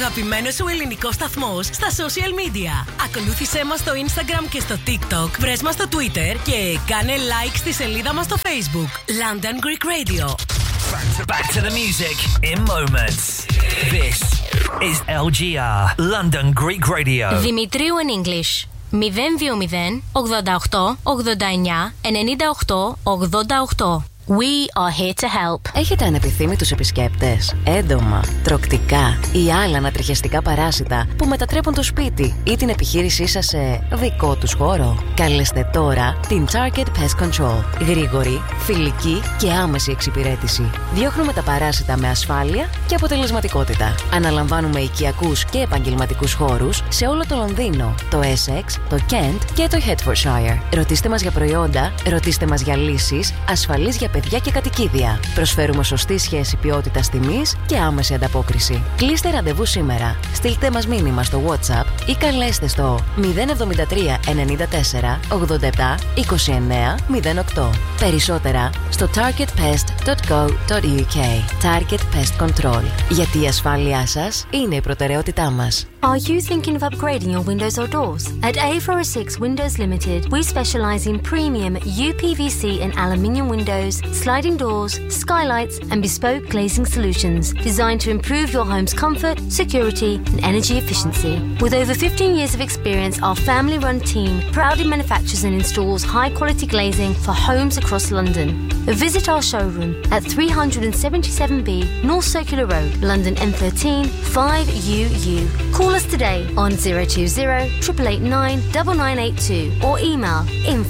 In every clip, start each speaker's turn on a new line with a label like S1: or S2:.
S1: αγαπημένος σου ελληνικός σταθμός στα social media. Ακολούθησέ μας στο Instagram και στο TikTok. Βρες μας στο Twitter και κάνε like στη σελίδα μας στο Facebook. London Greek Radio.
S2: Back to the music in moments. This is LGR London Greek Radio.
S3: Δημητρίου in English. 020 88 89 98 88. We are here to help.
S4: Έχετε ανεπιθύμητους επισκέπτες, έντομα, τροκτικά ή άλλα ανατριχιαστικά παράσιτα που μετατρέπουν το σπίτι ή την επιχείρησή σας σε δικό τους χώρο? Καλέστε τώρα την Target Pest Control. Γρήγορη, φιλική και άμεση εξυπηρέτηση. Διώχνουμε τα παράσιτα με ασφάλεια και αποτελεσματικότητα. Αναλαμβάνουμε οικιακούς και επαγγελματικούς χώρους σε όλο το Λονδίνο, το Essex, το Kent και το Hertfordshire. Ρωτήστε μας για προϊόντα, ρωτήστε μας για λύσεις, ασφαλείς για παιδιά και κατοικίδια. Προσφέρουμε σωστή σχέση ποιότητας τιμής και άμεση ανταπόκριση. Κλείστε ραντεβού σήμερα. Στείλτε μας μήνυμα στο WhatsApp ή καλέστε στο 073 94 87 29 08. Περισσότερα στο targetpest.co.uk. Target Pest Control. Γιατί η ασφάλειά σας είναι η προτεραιότητά μας.
S3: Are you thinking of upgrading your windows or doors? At A406 Windows Limited, we specialise in premium UPVC and aluminium windows, sliding doors, skylights and bespoke glazing solutions designed to improve your home's comfort, security and energy efficiency. With over 15 years of experience, our family-run team proudly manufactures and installs high-quality glazing for homes across London. Visit our showroom at 377B North Circular Road, London M13 5UU. Call us today on 020 889 9982 or email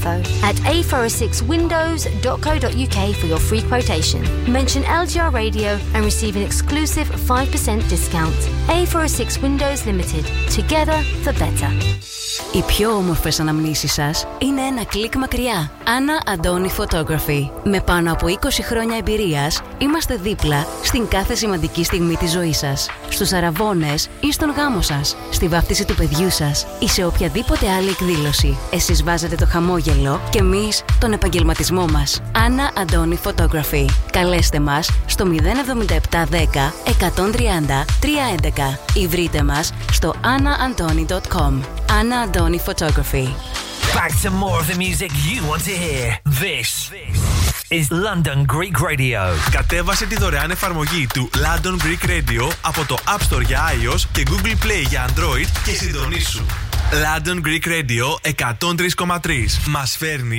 S3: info@a406windows.co.uk for your free quotation. Mention LGR Radio and receive an exclusive 5% discount. A406 Windows Limited. Together for better.
S4: Οι πιο όμορφες αναμνήσεις σας είναι ένα κλικ μακριά. Άννα Αντώνη Photography. Με πάνω από 20 χρόνια εμπειρίας, είμαστε δίπλα στην κάθε σημαντική στιγμή της ζωής σας. Στους αραβώνες ή στον γάμο σας, στη βάφτιση του παιδιού σας ή σε οποιαδήποτε άλλη εκδήλωση. Εσείς βάζετε το χαμόγελο και εμείς τον επαγγελματισμό μας. Άννα Αντώνη Photography. Καλέστε μας στο 077 10 130 311 ή βρείτε μας στο annaantoni.com. Anna Antoni Photography.
S2: Back to more of the music you want to hear. This is London Greek Radio.
S5: Κατέβασε τη δωρεάν εφαρμογή του London Greek Radio από το App Store για iOS και Google Play για Android και συντονίσου. London Greek Radio 103,3 μας φέρνει